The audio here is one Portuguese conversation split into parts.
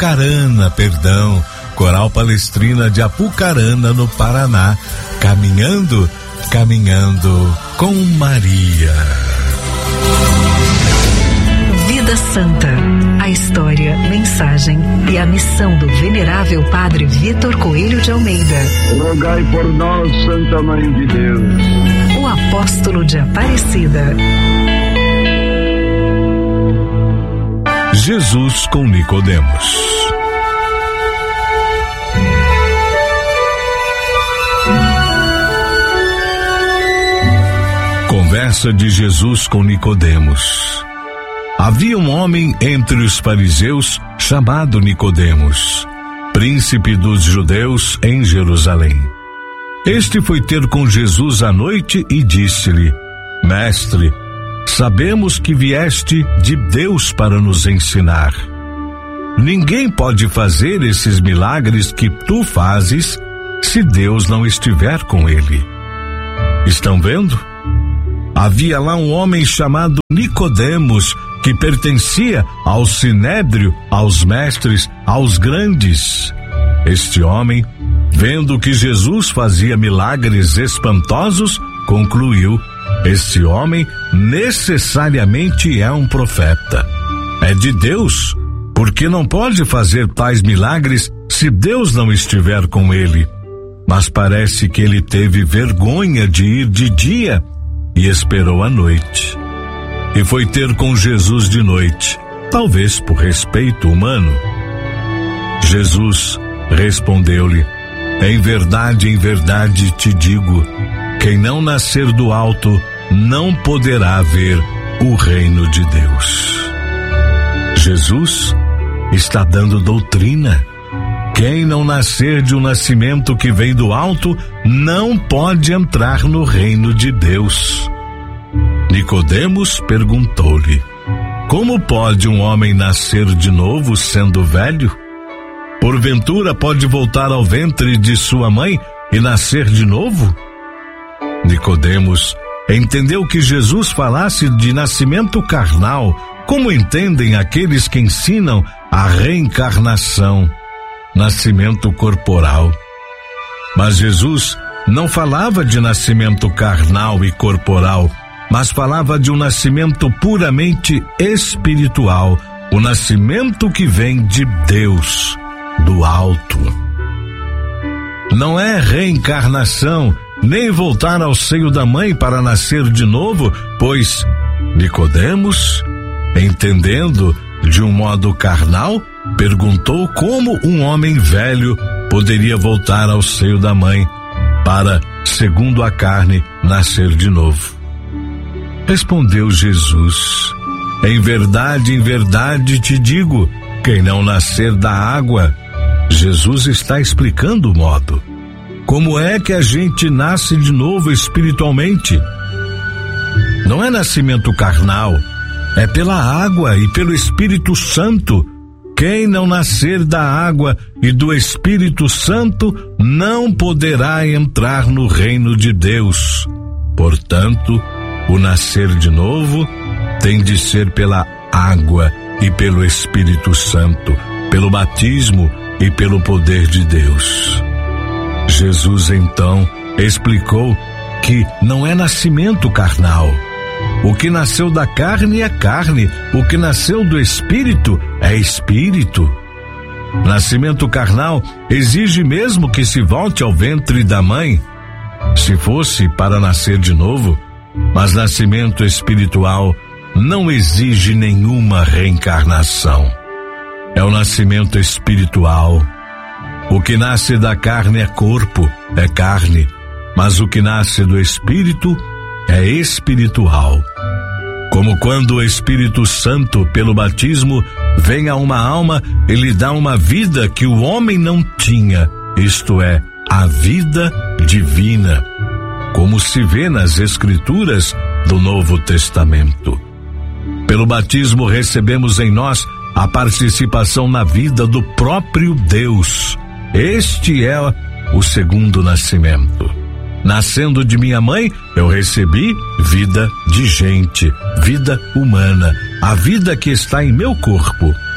Apucarana, Coral Palestrina de Apucarana, no Paraná, caminhando com Maria. Vida Santa, a história, mensagem e a missão do venerável Padre Vitor Coelho de Almeida. Rogai por nós, Santa Mãe de Deus. O apóstolo de Aparecida. Jesus com Nicodemos. Conversa de Jesus com Nicodemos. Havia um homem entre os fariseus chamado Nicodemos, príncipe dos judeus em Jerusalém. Este foi ter com Jesus à noite e disse-lhe: Mestre, sabemos que vieste de Deus para nos ensinar. Ninguém pode fazer esses milagres que tu fazes se Deus não estiver com ele. Estão vendo? Havia lá um homem chamado Nicodemos, que pertencia ao sinédrio, aos mestres, aos grandes. Este homem, vendo que Jesus fazia milagres espantosos, concluiu: esse homem necessariamente é um profeta. É de Deus, porque não pode fazer tais milagres se Deus não estiver com ele. Mas parece que ele teve vergonha de ir de dia e esperou a noite. E foi ter com Jesus de noite, talvez por respeito humano. Jesus respondeu-lhe: em verdade te digo, quem não nascer do alto não poderá ver o reino de Deus. Jesus está dando doutrina. Quem não nascer de um nascimento que vem do alto não pode entrar no reino de Deus. Nicodemos perguntou-lhe: como pode um homem nascer de novo sendo velho? Porventura pode voltar ao ventre de sua mãe e nascer de novo? Nicodemos entendeu que Jesus falasse de nascimento carnal, como entendem aqueles que ensinam a reencarnação, nascimento corporal. Mas Jesus não falava de nascimento carnal e corporal, mas falava de um nascimento puramente espiritual, o nascimento que vem de Deus, do alto. Não é reencarnação, nem voltar ao seio da mãe para nascer de novo, pois Nicodemos, entendendo de um modo carnal, perguntou como um homem velho poderia voltar ao seio da mãe para, segundo a carne, nascer de novo. Respondeu Jesus: em verdade te digo, quem não nascer da água. Jesus está explicando o modo. Como é que a gente nasce de novo espiritualmente? Não é nascimento carnal, é pela água e pelo Espírito Santo. Quem não nascer da água e do Espírito Santo não poderá entrar no reino de Deus. Portanto, o nascer de novo tem de ser pela água e pelo Espírito Santo, pelo batismo e pelo poder de Deus. Jesus então explicou que não é nascimento carnal. O que nasceu da carne é carne, o que nasceu do Espírito é Espírito. Nascimento carnal exige mesmo que se volte ao ventre da mãe, se fosse para nascer de novo, mas nascimento espiritual não exige nenhuma reencarnação. É o nascimento espiritual. O que nasce da carne é corpo, é carne, mas o que nasce do Espírito é espiritual. Como quando o Espírito Santo, pelo batismo, vem a uma alma e lhe dá uma vida que o homem não tinha, isto é, a vida divina, como se vê nas Escrituras do Novo Testamento. Pelo batismo recebemos em nós a participação na vida do próprio Deus. Este é o segundo nascimento. Nascendo de minha mãe, eu recebi vida de gente, vida humana, a vida que está em meu corpo.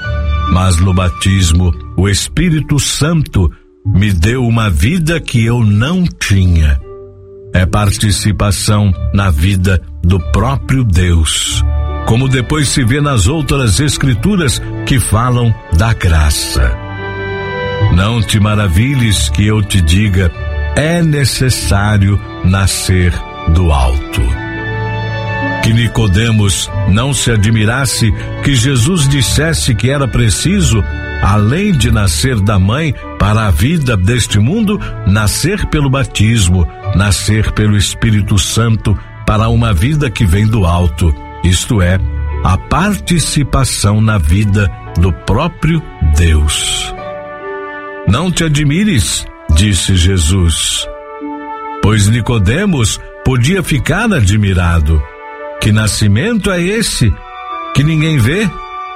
Mas no batismo, o Espírito Santo me deu uma vida que eu não tinha. É participação na vida do próprio Deus, como depois se vê nas outras escrituras que falam da graça. Não te maravilhes que eu te diga, é necessário nascer do alto. Que Nicodemos não se admirasse que Jesus dissesse que era preciso, além de nascer da mãe para a vida deste mundo, nascer pelo batismo, nascer pelo Espírito Santo para uma vida que vem do alto, isto é, a participação na vida do próprio Deus. Não te admires, disse Jesus, pois Nicodemos podia ficar admirado. Que nascimento é esse que ninguém vê?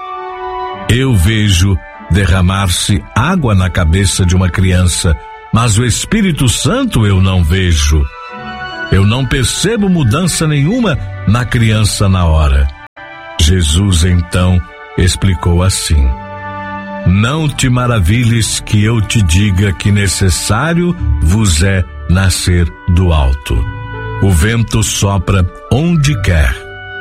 Eu vejo derramar-se água na cabeça de uma criança, mas o Espírito Santo eu não vejo. Eu não percebo mudança nenhuma na criança na hora. Jesus então explicou assim: não te maravilhes que eu te diga que necessário vos é nascer do alto. O vento sopra onde quer.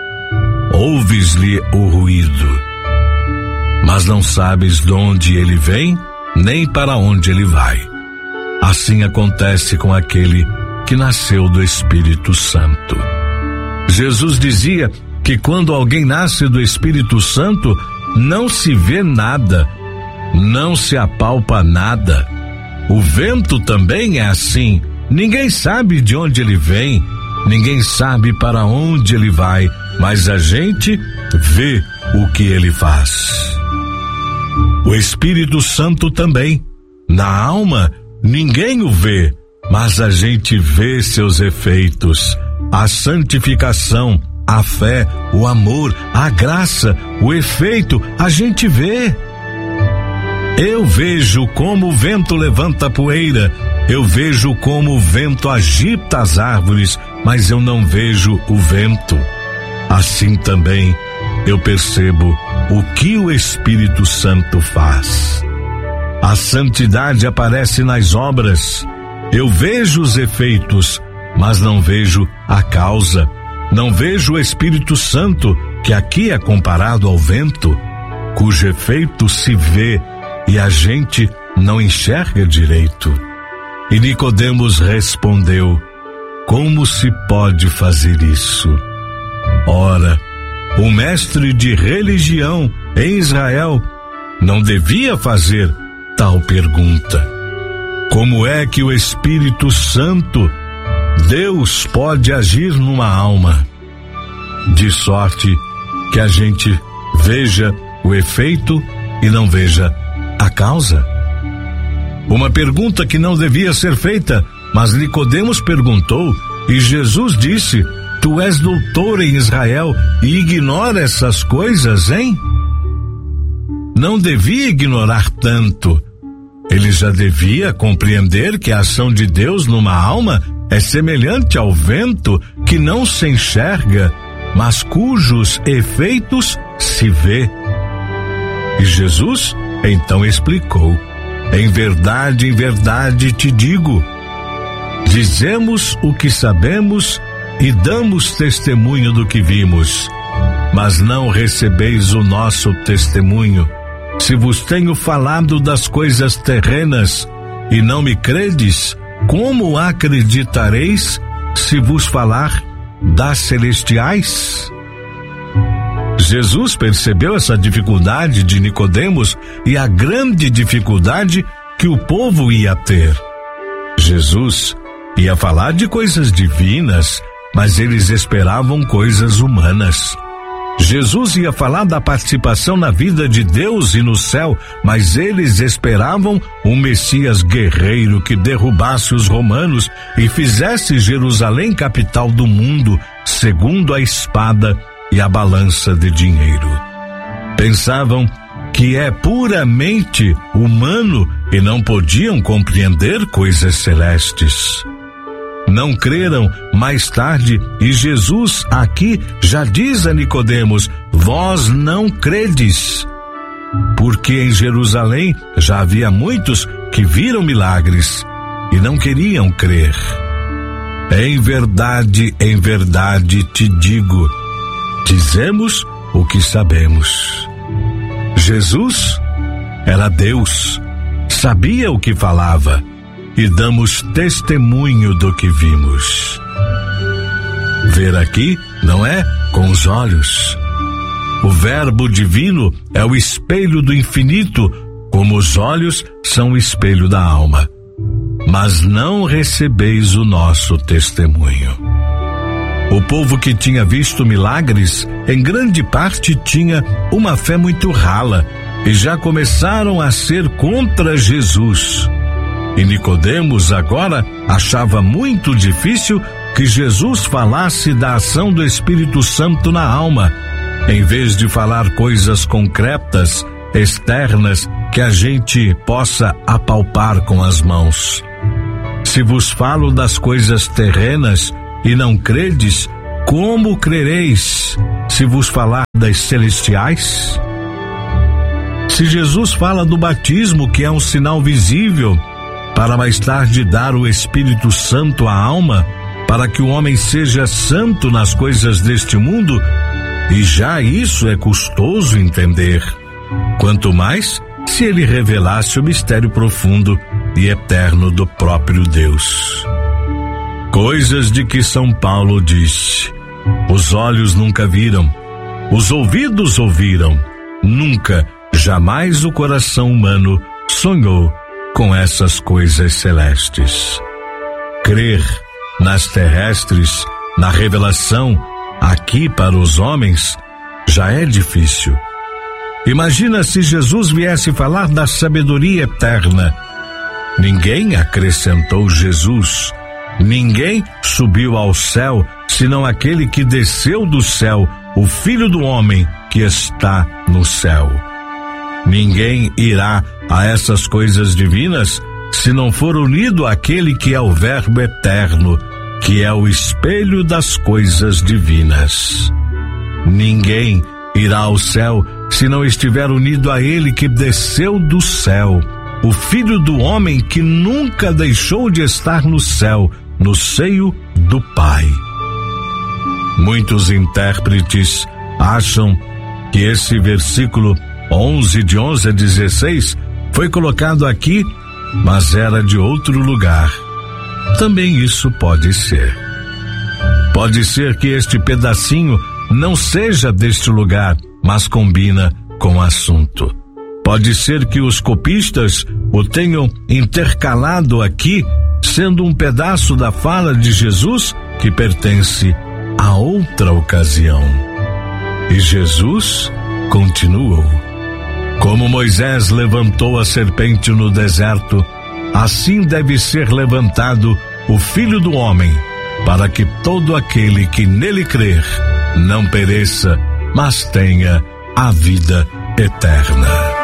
Ouves-lhe o ruído, mas não sabes de onde ele vem, nem para onde ele vai. Assim acontece com aquele que nasceu do Espírito Santo. Jesus dizia que quando alguém nasce do Espírito Santo, não se vê nada, não se apalpa nada. O vento também é assim. Ninguém sabe de onde ele vem, ninguém sabe para onde ele vai, mas a gente vê o que ele faz. O Espírito Santo também. Na alma, ninguém o vê, mas a gente vê seus efeitos. A santificação, a fé, o amor, a graça, o efeito, a gente vê. Eu vejo como o vento levanta a poeira, eu vejo como o vento agita as árvores, mas eu não vejo o vento. Assim também eu percebo o que o Espírito Santo faz. A santidade aparece nas obras. Eu vejo os efeitos, mas não vejo a causa. Não vejo o Espírito Santo, que aqui é comparado ao vento, cujo efeito se vê e a gente não enxerga direito. E Nicodemos respondeu: como se pode fazer isso? Ora, o mestre de religião em Israel não devia fazer tal pergunta. Como é que o Espírito Santo, Deus, pode agir numa alma? De sorte que a gente veja o efeito e não veja a causa? Uma pergunta que não devia ser feita, mas Nicodemos perguntou e Jesus disse: tu és doutor em Israel e ignora essas coisas, hein? Não devia ignorar tanto. Ele já devia compreender que a ação de Deus numa alma é semelhante ao vento que não se enxerga, mas cujos efeitos se vê. E Jesus então explicou: em verdade te digo, dizemos o que sabemos e damos testemunho do que vimos, mas não recebeis o nosso testemunho. Se vos tenho falado das coisas terrenas e não me credes, como acreditareis se vos falar das celestiais? Jesus percebeu essa dificuldade de Nicodemos e a grande dificuldade que o povo ia ter. Jesus ia falar de coisas divinas, mas eles esperavam coisas humanas. Jesus ia falar da participação na vida de Deus e no céu, mas eles esperavam um Messias guerreiro que derrubasse os romanos e fizesse Jerusalém capital do mundo, segundo a espada e a balança de dinheiro. Pensavam que é puramente humano e não podiam compreender coisas celestes. Não creram mais tarde e Jesus aqui já diz a Nicodemos: vós não credes. porque em Jerusalém já havia muitos que viram milagres e não queriam crer. Em verdade te digo, dizemos o que sabemos. Jesus era Deus, sabia o que falava, e damos testemunho do que vimos. Ver aqui não é com os olhos. O Verbo divino é o espelho do infinito, como os olhos são o espelho da alma. Mas não recebeis o nosso testemunho. O povo que tinha visto milagres, em grande parte tinha uma fé muito rala e já começaram a ser contra Jesus. E Nicodemos agora achava muito difícil que Jesus falasse da ação do Espírito Santo na alma, em vez de falar coisas concretas, externas, que a gente possa apalpar com as mãos. Se vos falo das coisas terrenas e não credes, como crereis se vos falar das celestiais? Se Jesus fala do batismo, que é um sinal visível, para mais tarde dar o Espírito Santo à alma, para que o homem seja santo nas coisas deste mundo, e já isso é custoso entender. Quanto mais se ele revelasse o mistério profundo e eterno do próprio Deus. Coisas de que São Paulo disse: os olhos nunca viram, os ouvidos ouviram, nunca, jamais o coração humano sonhou com essas coisas celestes. Crer nas terrestres, na revelação, aqui para os homens, já é difícil. Imagina se Jesus viesse falar da sabedoria eterna. Ninguém acrescentou Jesus, ninguém subiu ao céu, senão aquele que desceu do céu, o Filho do Homem que está no céu. Ninguém irá a essas coisas divinas se não for unido àquele que é o Verbo eterno, que é o espelho das coisas divinas. Ninguém irá ao céu se não estiver unido a ele que desceu do céu, o Filho do Homem que nunca deixou de estar no céu, no seio do Pai. Muitos intérpretes acham que esse versículo 11, de 11 a 16, foi colocado aqui, mas era de outro lugar. Também isso pode ser. Pode ser que este pedacinho não seja deste lugar, mas combina com o assunto. Pode ser que os copistas o tenham intercalado aqui, sendo um pedaço da fala de Jesus que pertence a outra ocasião. E Jesus continuou: como Moisés levantou a serpente no deserto, assim deve ser levantado o Filho do Homem, para que todo aquele que nele crer não pereça, mas tenha a vida eterna.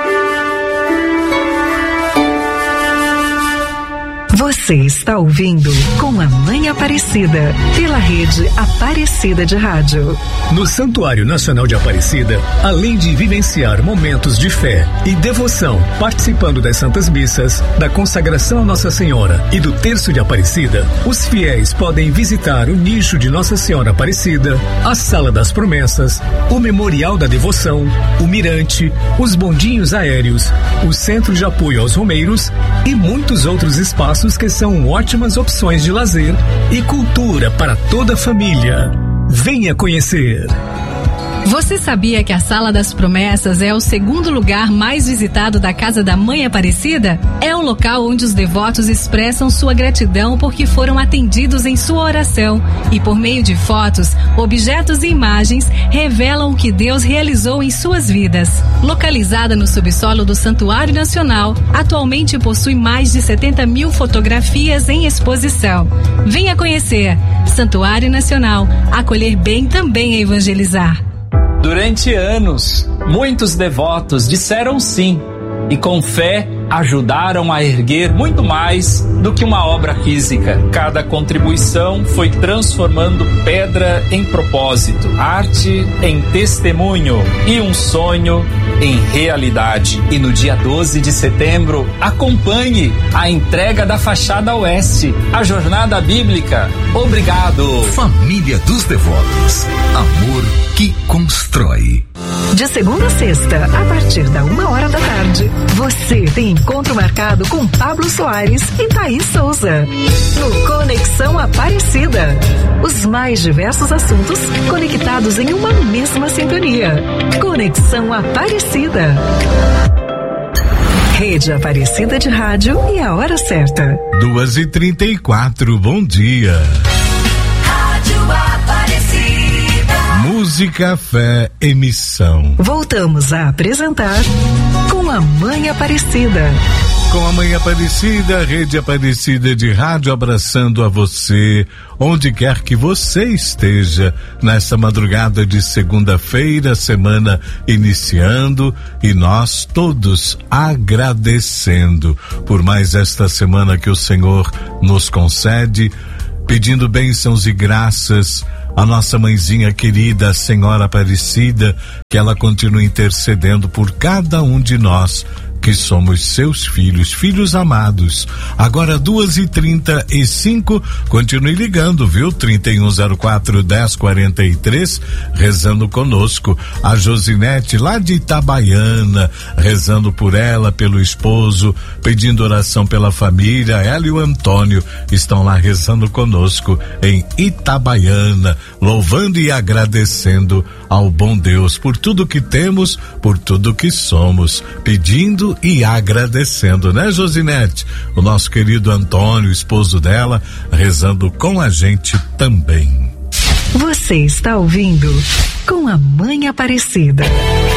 Você está ouvindo Com a Mãe Aparecida, pela rede Aparecida de Rádio. No Santuário Nacional de Aparecida, além de vivenciar momentos de fé e devoção, participando das Santas Missas, da consagração a Nossa Senhora e do Terço de Aparecida, os fiéis podem visitar o nicho de Nossa Senhora Aparecida, a Sala das Promessas, o Memorial da Devoção, o Mirante, os bondinhos aéreos, o Centro de Apoio aos Romeiros e muitos outros espaços que são ótimas opções de lazer e cultura para toda a família. Venha conhecer! Você sabia que a Sala das Promessas é o segundo lugar mais visitado da Casa da Mãe Aparecida? É o local onde os devotos expressam sua gratidão porque foram atendidos em sua oração e, por meio de fotos, objetos e imagens, revelam o que Deus realizou em suas vidas. Localizada no subsolo do Santuário Nacional, atualmente possui mais de 70 mil fotografias em exposição. Venha conhecer! Santuário Nacional, acolher bem também é evangelizar. Durante anos, muitos devotos disseram sim e com fé ajudaram a erguer muito mais do que uma obra física. Cada contribuição foi transformando pedra em propósito, arte em testemunho e um sonho em realidade. E no dia 12 de setembro, acompanhe a entrega da fachada oeste, a jornada bíblica. Obrigado. Família dos Devotos. Amor que constrói. De segunda a sexta, a partir da 13h, você tem encontro marcado com Pablo Soares e Thaís Souza. No Conexão Aparecida. Os mais diversos assuntos conectados em uma mesma sintonia. Conexão Aparecida. Rede Aparecida de Rádio e a hora certa. 2h34, bom dia. Rádio Aparecida. Música, fé, emissão. Voltamos a apresentar Com a Mãe Aparecida. Com a Mãe Aparecida, Rede Aparecida de Rádio, abraçando a você, onde quer que você esteja, nessa madrugada de segunda-feira, semana iniciando, e nós todos agradecendo por mais esta semana que o Senhor nos concede, pedindo bênçãos e graças a nossa mãezinha querida, a Senhora Aparecida, que ela continue intercedendo por cada um de nós, que somos seus filhos, filhos amados. Agora 2h35, continue ligando, viu? 3104-1043, rezando conosco. A Josinete, lá de Itabaiana, rezando por ela, pelo esposo, pedindo oração pela família. Ela e o Antônio estão lá rezando conosco em Itabaiana, louvando e agradecendo ao bom Deus por tudo que temos, por tudo que somos, pedindo e agradecendo, né, Josinete? O nosso querido Antônio, esposo dela, rezando com a gente também. Você está ouvindo Com a Mãe Aparecida.